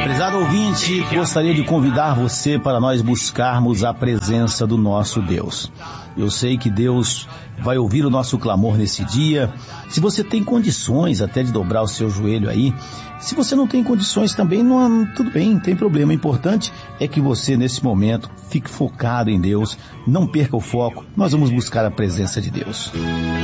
Prezado ouvinte, gostaria de convidar você para nós buscarmos a presença do nosso Deus. Eu sei que Deus vai ouvir o nosso clamor nesse dia. Se você tem condições até de dobrar o seu joelho aí, se você não tem condições também, tudo bem, não tem problema. O importante é que você, nesse momento, fique focado em Deus, não perca o foco. Nós vamos buscar a presença de Deus.